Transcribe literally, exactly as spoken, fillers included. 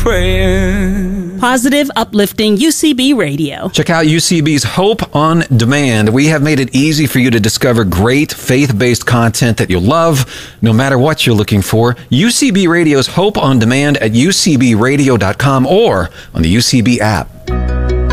praying. Positive, uplifting U C B Radio. Check out U C B's Hope on Demand. We have made it easy for you to discover great faith-based content that you'll love, no matter what you're looking for. U C B Radio's Hope on Demand at u c b radio dot com or on the U C B app.